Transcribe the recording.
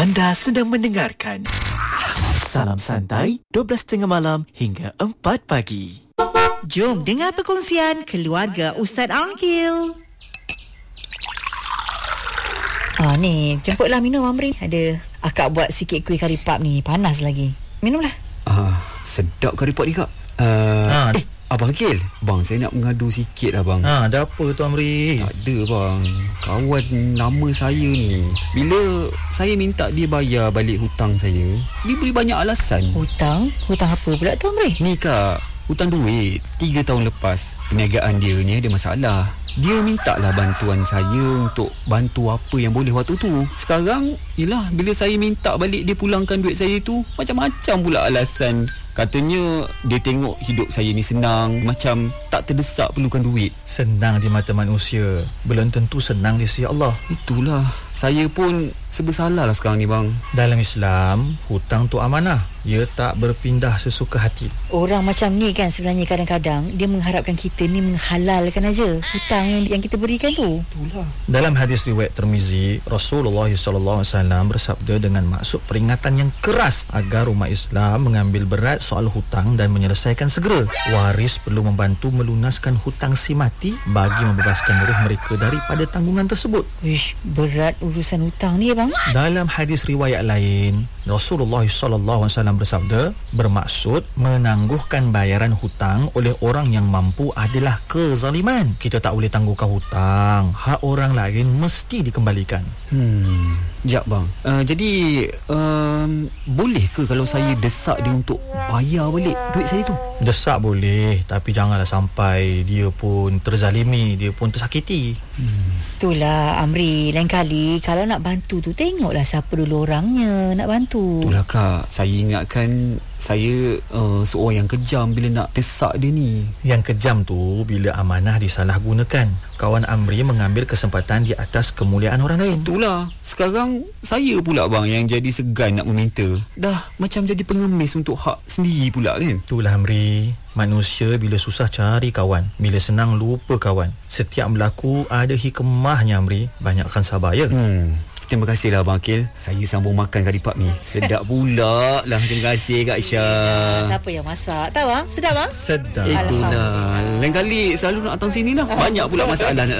Anda sedang mendengarkan Salam Santai 12.30 malam hingga 4 pagi. Jom dengar perkongsian keluarga Ustaz Angkil. Ni jemputlah minum Amri. Ada akak buat sikit kuih kari pap ni, panas lagi. Minumlah. Sedap kari pap ni kak. Abang Akil, bang saya nak mengadu sikit lah bang. Ada apa tu Amri? Tak ada bang, kawan lama saya ni, bila saya minta dia bayar balik hutang saya, dia beri banyak alasan. Hutang? Hutang apa pula tu Amri? Ni kak, hutang duit. 3 tahun lepas perniagaan dia ni ada masalah. Dia minta lah bantuan saya untuk bantu apa yang boleh waktu tu. Sekarang, yelah, bila saya minta balik dia pulangkan duit saya tu, macam-macam pula alasan. Katanya dia tengok hidup saya ni senang, macam tak terdesak perlukan duit. Senang di mata manusia, belum tentu senang di sisi Allah. Itulah, saya pun bersalah lah sekarang ni bang. Dalam Islam, hutang tu amanah. Ia tak berpindah sesuka hati. Orang macam ni kan sebenarnya kadang-kadang dia mengharapkan kita ni menghalalkan aja hutang yang kita berikan tu. Itulah. Dalam hadis riwayat Tirmizi, Rasulullah SAW bersabda dengan maksud peringatan yang keras agar umat Islam mengambil berat soal hutang dan menyelesaikan segera. Waris perlu membantu melunaskan hutang si mati bagi membebaskan ruh mereka daripada tanggungan tersebut. Wish, berat urusan hutang ni bang. Dalam hadis riwayat lain, Rasulullah SAW bersabda, bermaksud menangguhkan bayaran hutang oleh orang yang mampu adalah kezaliman. Kita tak boleh tangguhkan hutang. Hak orang lain mesti dikembalikan. Sekejap bang. Jadi boleh ke kalau saya desak dia untuk bayar balik duit saya tu? Desak boleh, tapi janganlah sampai dia pun terzalimi, dia pun tersakiti. Itulah Amri, lain kali kalau nak bantu tu tengoklah siapa dulu orangnya nak bantu. Itulah kak, saya ingatkan saya seorang yang kejam bila nak desak dia ni. Yang kejam tu bila amanah disalahgunakan. Kawan Amri mengambil kesempatan di atas kemuliaan orang lain. Itulah, sekarang saya pula bang yang jadi segan nak meminta. Dah macam jadi pengemis untuk hak sendiri pula kan. Itulah Amri, manusia bila susah cari kawan, bila senang lupa kawan. Setiap berlaku ada hikmahnya Amri. Banyakkan sabar ya. Terima kasihlah Abang Akil. Saya sambung makan kari pap ni. Sedap pula lah. Terima kasih Kak Syah. Siapa yang masak? Tahu bang? Sedap bang? Sedap. Itulah. Lain kali selalu nak datang sini lah. Banyak pula masalah nak